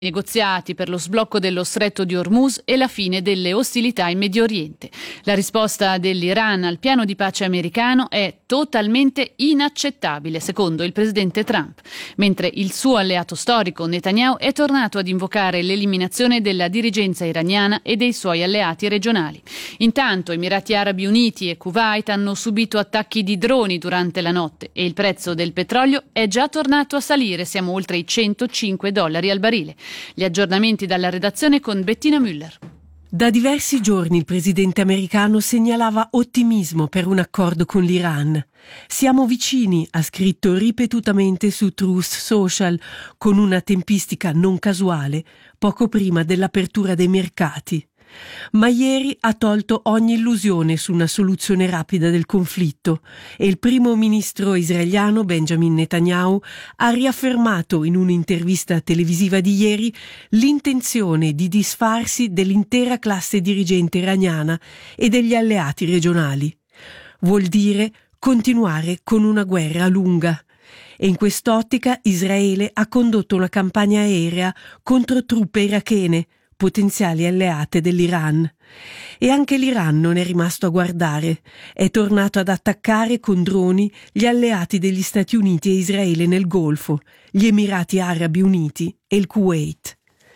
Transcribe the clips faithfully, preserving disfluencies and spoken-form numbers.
negoziati per lo sblocco dello stretto di Hormuz e la fine delle ostilità in Medio Oriente. La risposta dell'Iran al piano di pace americano è totalmente inaccettabile, secondo il presidente Trump, mentre il suo alleato storico Netanyahu è tornato ad invocare l'eliminazione della dirigenza iraniana e dei suoi alleati regionali. Intanto Emirati Arabi Uniti e Kuwait hanno subito attacchi di droni durante la notte e il prezzo del petrolio è già tornato a salire, siamo oltre i centocinque dollari al barile. Gli aggiornamenti dalla redazione con Bettina Müller. Da diversi giorni il presidente americano segnalava ottimismo per un accordo con l'Iran. Siamo vicini, ha scritto ripetutamente su Truth Social, con una tempistica non casuale, poco prima dell'apertura dei mercati. Ma ieri ha tolto ogni illusione su una soluzione rapida del conflitto e il primo ministro israeliano Benjamin Netanyahu ha riaffermato in un'intervista televisiva di ieri l'intenzione di disfarsi dell'intera classe dirigente iraniana e degli alleati regionali. Vuol dire continuare con una guerra lunga. E in quest'ottica Israele ha condotto una campagna aerea contro truppe irachene, potenziali alleate dell'Iran. E anche l'Iran non è rimasto a guardare, è tornato ad attaccare con droni gli alleati degli Stati Uniti e Israele nel Golfo, gli Emirati Arabi Uniti e il Kuwait.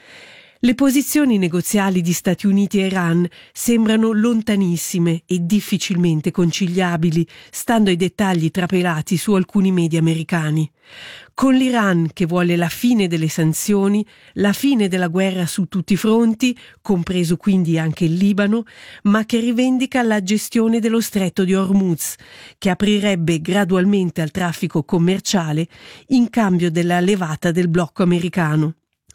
Le posizioni negoziali di Stati Uniti e Iran sembrano lontanissime e difficilmente conciliabili, stando ai dettagli trapelati su alcuni media americani. Con l'Iran che vuole la fine delle sanzioni, la fine della guerra su tutti i fronti, compreso quindi anche il Libano, ma che rivendica la gestione dello stretto di Hormuz, che aprirebbe gradualmente al traffico commerciale in cambio della levata del blocco americano.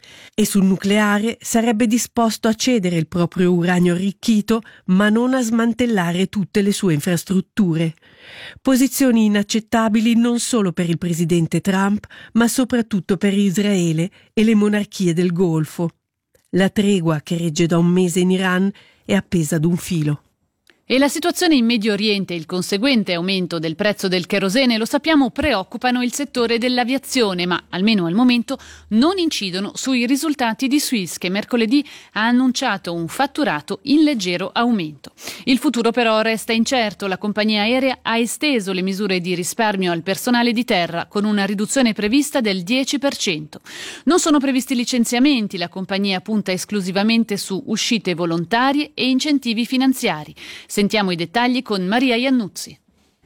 E sul nucleare sarebbe disposto a cedere il proprio uranio arricchito, ma non a smantellare tutte le sue infrastrutture. Posizioni inaccettabili non solo per il presidente Trump, ma soprattutto per Israele e le monarchie del Golfo. La tregua che regge da un mese in Iran è appesa ad un filo. E la situazione in Medio Oriente e il conseguente aumento del prezzo del kerosene, lo sappiamo, preoccupano il settore dell'aviazione, ma almeno al momento non incidono sui risultati di Swiss, che mercoledì ha annunciato un fatturato in leggero aumento. Il futuro però resta incerto. La compagnia aerea ha esteso le misure di risparmio al personale di terra con una riduzione prevista del dieci per cento. Non sono previsti licenziamenti, la compagnia punta esclusivamente su uscite volontarie e incentivi finanziari. Sentiamo i dettagli con Maria Iannuzzi.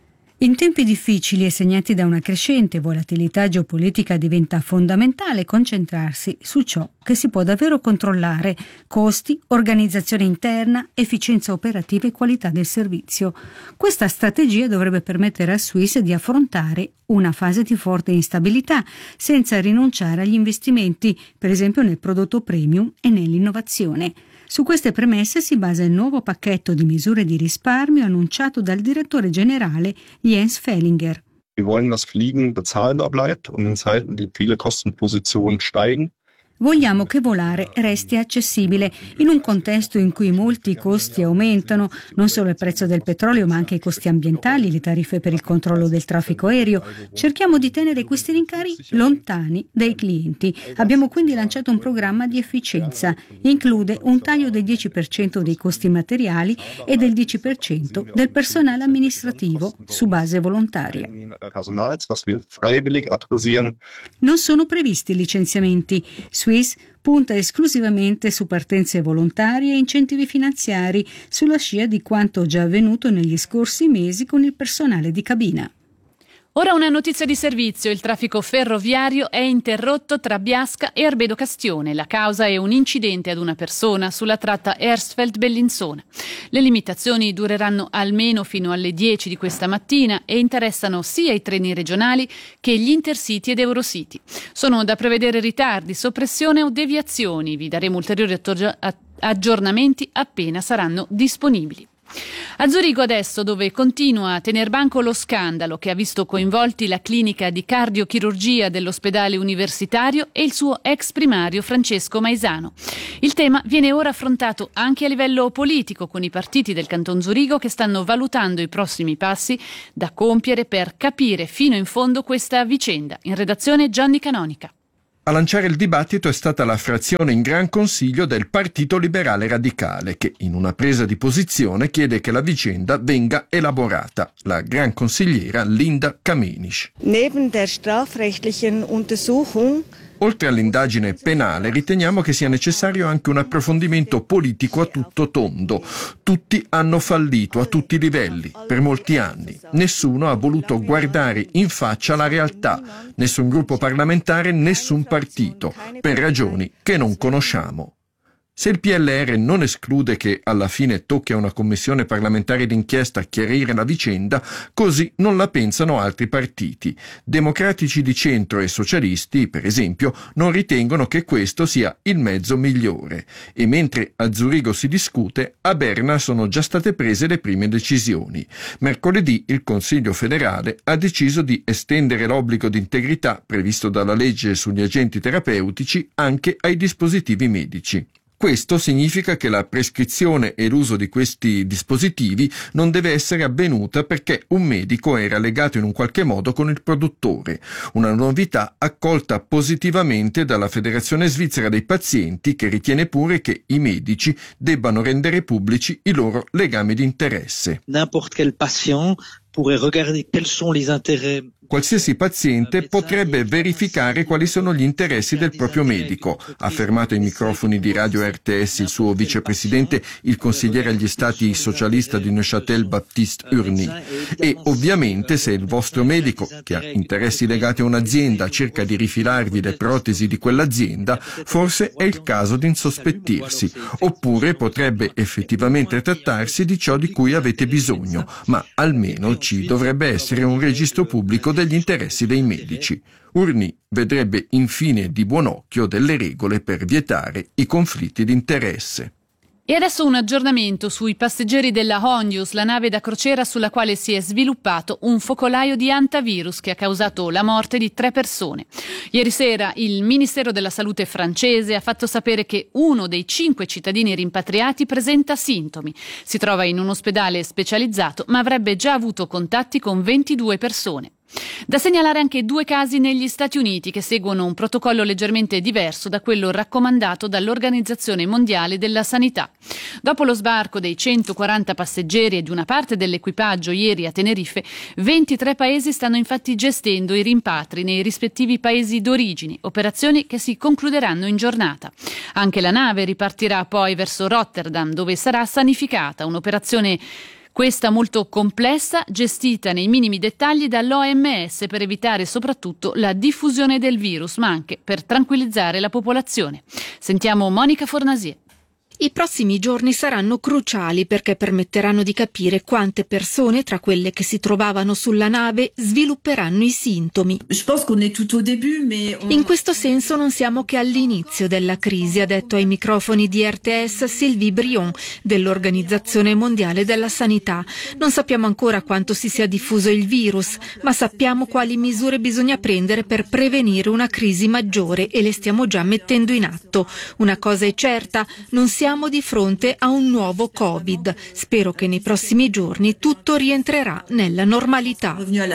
In tempi difficili e segnati da una crescente volatilità geopolitica diventa fondamentale concentrarsi su ciò che si può davvero controllare: costi, organizzazione interna, efficienza operativa e qualità del servizio. Questa strategia dovrebbe permettere a Swiss di affrontare una fase di forte instabilità senza rinunciare agli investimenti, per esempio nel prodotto premium e nell'innovazione. Su queste premesse si basa il nuovo pacchetto di misure di risparmio annunciato dal direttore generale Jens Fellinger. Wir wollen, dass Fliegen bezahlbar bleibt und in Zeiten, die viele Kostenpositionen steigen. Vogliamo che volare resti accessibile in un contesto in cui molti costi aumentano, non solo il prezzo del petrolio ma anche i costi ambientali, le tariffe per il controllo del traffico aereo. Cerchiamo di tenere questi rincari lontani dai clienti. Abbiamo quindi lanciato un programma di efficienza. Include un taglio del dieci per cento dei costi materiali e del dieci per cento del personale amministrativo su base volontaria. Non sono previsti licenziamenti. Swiss punta esclusivamente su partenze volontarie e incentivi finanziari, sulla scia di quanto già avvenuto negli scorsi mesi con il personale di cabina. Ora una notizia di servizio. Il traffico ferroviario è interrotto tra Biasca e Arbedo Castione. La causa è un incidente ad una persona sulla tratta Erstfeld-Bellinzona. Le limitazioni dureranno almeno fino alle dieci di questa mattina e interessano sia i treni regionali che gli Intercity ed Eurocity. Sono da prevedere ritardi, soppressione o deviazioni. Vi daremo ulteriori aggiornamenti appena saranno disponibili. A Zurigo adesso, dove continua a tener banco lo scandalo che ha visto coinvolti la clinica di cardiochirurgia dell'ospedale universitario e il suo ex primario Francesco Maisano. Il tema viene ora affrontato anche a livello politico, con i partiti del Canton Zurigo che stanno valutando i prossimi passi da compiere per capire fino in fondo questa vicenda. In redazione Gianni Canonica. A lanciare il dibattito è stata la frazione in Gran Consiglio del Partito Liberale Radicale, che in una presa di posizione chiede che la vicenda venga elaborata. La gran consigliera Linda Kamenisch. Neben der strafrechtlichen Untersuchung Oltre all'indagine penale, riteniamo che sia necessario anche un approfondimento politico a tutto tondo. Tutti hanno fallito a tutti i livelli, per molti anni. Nessuno ha voluto guardare in faccia la realtà. Nessun gruppo parlamentare, nessun partito, per ragioni che non conosciamo. Se il P L R non esclude che alla fine tocchi a una commissione parlamentare d'inchiesta chiarire la vicenda, così non la pensano altri partiti. Democratici di centro e socialisti, per esempio, non ritengono che questo sia il mezzo migliore. E mentre a Zurigo si discute, a Berna sono già state prese le prime decisioni. Mercoledì il Consiglio federale ha deciso di estendere l'obbligo di integrità previsto dalla legge sugli agenti terapeutici anche ai dispositivi medici. Questo significa che la prescrizione e l'uso di questi dispositivi non deve essere avvenuta perché un medico era legato in un qualche modo con il produttore. Una novità accolta positivamente dalla Federazione Svizzera dei Pazienti, che ritiene pure che i medici debbano rendere pubblici i loro legami di interesse. N'importe quel patient pourrait regarder quels sont les intérêts. Qualsiasi paziente potrebbe verificare quali sono gli interessi del proprio medico, ha affermato ai microfoni di Radio R T S il suo vicepresidente, il consigliere agli stati socialista di Neuchâtel Baptiste Urny. E ovviamente se il vostro medico, che ha interessi legati a un'azienda, cerca di rifilarvi le protesi di quell'azienda, forse è il caso di insospettirsi, oppure potrebbe effettivamente trattarsi di ciò di cui avete bisogno, ma almeno ci dovrebbe essere un registro pubblico degli interessi dei medici. Urny vedrebbe infine di buon occhio delle regole per vietare i conflitti di interesse. E adesso un aggiornamento sui passeggeri della Hondius, la nave da crociera sulla quale si è sviluppato un focolaio di hantavirus che ha causato la morte di tre persone. Ieri sera il Ministero della Salute francese ha fatto sapere che uno dei cinque cittadini rimpatriati presenta sintomi. Si trova in un ospedale specializzato, ma avrebbe già avuto contatti con ventidue persone. Da segnalare anche due casi negli Stati Uniti che seguono un protocollo leggermente diverso da quello raccomandato dall'Organizzazione Mondiale della Sanità. Dopo lo sbarco dei centoquaranta passeggeri e di una parte dell'equipaggio ieri a Tenerife, ventitré paesi stanno infatti gestendo i rimpatri nei rispettivi paesi d'origine, operazioni che si concluderanno in giornata. Anche la nave ripartirà poi verso Rotterdam, dove sarà sanificata, un'operazione questa molto complessa, gestita nei minimi dettagli dall'O M S per evitare soprattutto la diffusione del virus, ma anche per tranquillizzare la popolazione. Sentiamo Monica Fornasier. I prossimi giorni saranno cruciali perché permetteranno di capire quante persone, tra quelle che si trovavano sulla nave, svilupperanno i sintomi. In questo senso non siamo che all'inizio della crisi, ha detto ai microfoni di R T S Sylvie Brion dell'Organizzazione Mondiale della Sanità. Non sappiamo ancora quanto si sia diffuso il virus, ma sappiamo quali misure bisogna prendere per prevenire una crisi maggiore e le stiamo già mettendo in atto. Una cosa è certa, non siamo Siamo di fronte a un nuovo Covid. Spero che nei prossimi giorni tutto rientrerà nella normalità.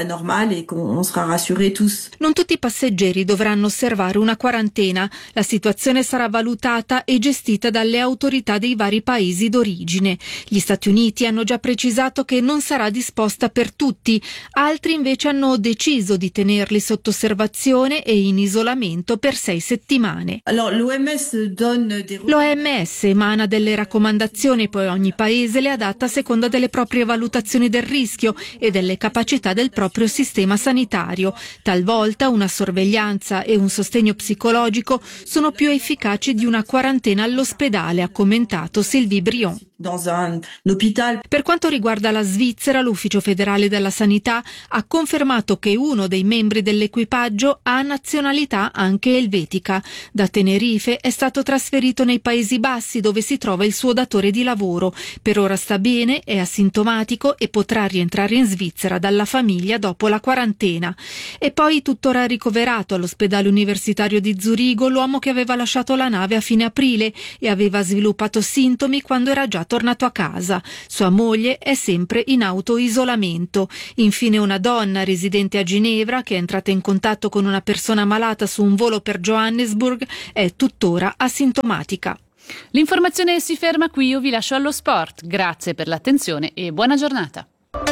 Non tutti i passeggeri dovranno osservare una quarantena. La situazione sarà valutata e gestita dalle autorità dei vari paesi d'origine. Gli Stati Uniti hanno già precisato che non sarà disposta per tutti. Altri invece hanno deciso di tenerli sotto osservazione e in isolamento per sei settimane. L'O M S emana delle raccomandazioni, poi ogni paese le adatta a seconda delle proprie valutazioni del rischio e delle capacità del proprio sistema sanitario. Talvolta una sorveglianza e un sostegno psicologico sono più efficaci di una quarantena all'ospedale, ha commentato Sylvie Brion. Per quanto riguarda la Svizzera, l'Ufficio federale della sanità ha confermato che uno dei membri dell'equipaggio ha nazionalità anche elvetica. Da Tenerife è stato trasferito nei Paesi Bassi, dove si trova il suo datore di lavoro. Per ora sta bene, è asintomatico e potrà rientrare in Svizzera dalla famiglia dopo la quarantena. E poi tuttora ricoverato all'ospedale universitario di Zurigo l'uomo che aveva lasciato la nave a fine aprile e aveva sviluppato sintomi quando era già già tornato a casa. Sua moglie è sempre in autoisolamento. Infine una donna residente a Ginevra, che è entrata in contatto con una persona malata su un volo per Johannesburg, è tuttora asintomatica. L'informazione si ferma qui, io vi lascio allo sport. Grazie per l'attenzione e buona giornata.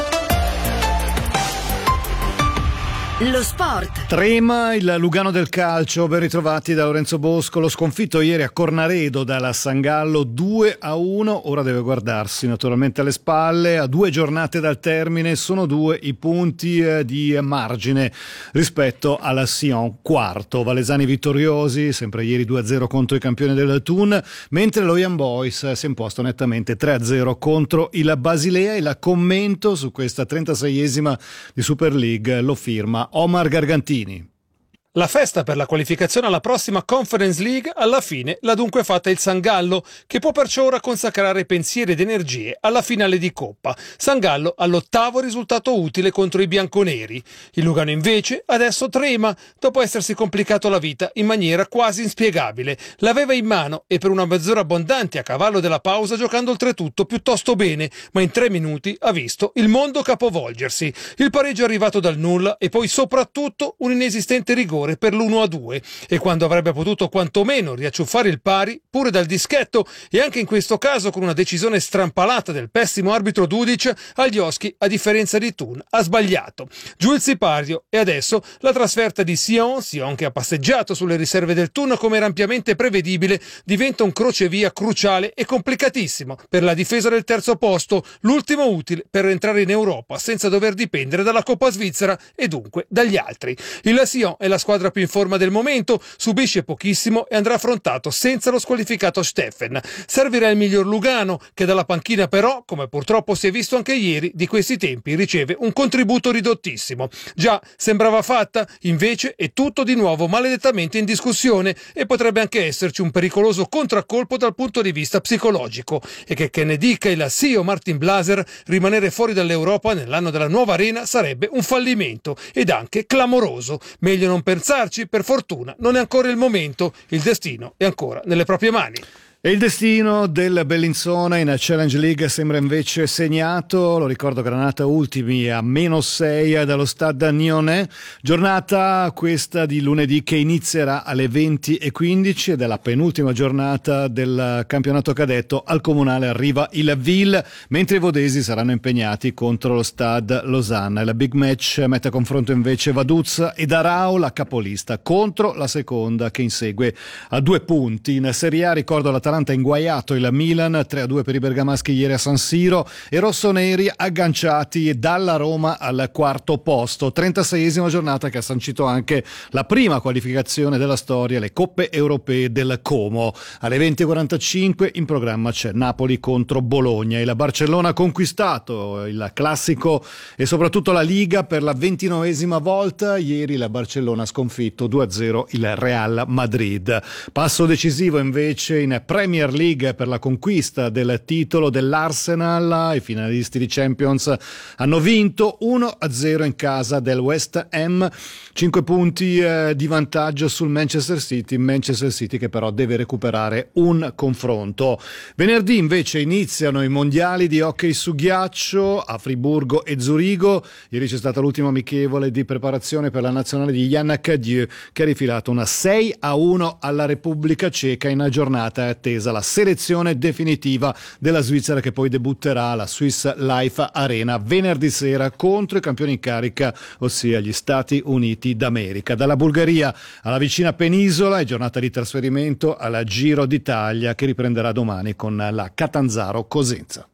Lo sport. Trema il Lugano del calcio, ben ritrovati da Lorenzo Bosco. Lo sconfitto ieri a Cornaredo dalla San Gallo due a uno, ora deve guardarsi naturalmente alle spalle. A due giornate dal termine sono due i punti di margine rispetto alla Sion, quarto. Valesani vittoriosi, sempre ieri due a zero contro i campioni del Thun, mentre lo Young Boys si è imposto nettamente tre a zero contro il Basilea. Il commento su questa trentaseiesima di Super League lo firma Omar Gargantini. La festa per la qualificazione alla prossima Conference League alla fine l'ha dunque fatta il San Gallo, che può perciò ora consacrare pensieri ed energie alla finale di Coppa. San Gallo all'ottavo risultato utile contro i bianconeri. Il Lugano invece adesso trema dopo essersi complicato la vita in maniera quasi inspiegabile. L'aveva in mano e per una mezz'ora abbondante a cavallo della pausa, giocando oltretutto piuttosto bene, ma in tre minuti ha visto il mondo capovolgersi. Il pareggio è arrivato dal nulla e poi soprattutto un inesistente rigore per l'uno a due, e quando avrebbe potuto quantomeno riacciuffare il pari pure dal dischetto, e anche in questo caso con una decisione strampalata del pessimo arbitro Dudic, Alioski, a differenza di Thun, ha sbagliato. Giù il sipario e adesso la trasferta di Sion, Sion che ha passeggiato sulle riserve del Thun come era ampiamente prevedibile, diventa un crocevia cruciale e complicatissimo per la difesa del terzo posto, l'ultimo utile per entrare in Europa senza dover dipendere dalla Coppa Svizzera e dunque dagli altri. Il Sion è la squadra più in forma del momento, subisce pochissimo e andrà affrontato senza lo squalificato Steffen. Servirà il miglior Lugano, che dalla panchina però, come purtroppo si è visto anche ieri, di questi tempi riceve un contributo ridottissimo. Già, sembrava fatta, invece è tutto di nuovo maledettamente in discussione e potrebbe anche esserci un pericoloso contraccolpo dal punto di vista psicologico. E che, che ne dica il C E O Martin Blaser, rimanere fuori dall'Europa nell'anno della nuova arena sarebbe un fallimento ed anche clamoroso. Meglio non pensarci, per fortuna non è ancora il momento, il destino è ancora nelle proprie mani. E il destino del Bellinzona in Challenge League sembra invece segnato, lo ricordo, Granata ultimi a meno sei dallo Stade Nyonnais, giornata questa di lunedì che inizierà alle venti e quindici ed è la penultima giornata del campionato cadetto. Al Comunale arriva il Ville, mentre i vodesi saranno impegnati contro lo Stade Lausanne. Il big match mette a confronto invece Vaduz ed Arao, la capolista, contro la seconda che insegue a due punti. In Serie A ricordo la inguaiato il Milan, tre a due per i bergamaschi ieri a San Siro, e rossoneri agganciati dalla Roma al quarto posto. trentaseiesima giornata che ha sancito anche la prima qualificazione della storia, le Coppe Europee del Como. Alle venti e quarantacinque in programma c'è Napoli contro Bologna. Il Barcellona ha conquistato il classico e soprattutto la Liga per la ventinovesima volta. Ieri la Barcellona ha sconfitto due a zero il Real Madrid. Passo decisivo invece in Premier League per la conquista del titolo dell'Arsenal. I finalisti di Champions hanno vinto uno a zero in casa del West Ham, cinque punti eh, di vantaggio sul Manchester City, Manchester City che però deve recuperare un confronto. Venerdì invece iniziano i mondiali di hockey su ghiaccio a Friburgo e Zurigo. Ieri c'è stata l'ultima amichevole di preparazione per la nazionale di Yann Cadieux, che ha rifilato una sei a uno alla Repubblica Ceca. In giornata è attesa la selezione definitiva della Svizzera, che poi debutterà alla Swiss Life Arena venerdì sera contro i campioni in carica, ossia gli Stati Uniti d'America. Dalla Bulgaria alla vicina penisola è giornata di trasferimento al Giro d'Italia, che riprenderà domani con la Catanzaro Cosenza.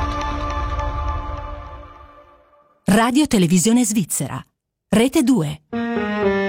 Radio Televisione Svizzera, Rete due.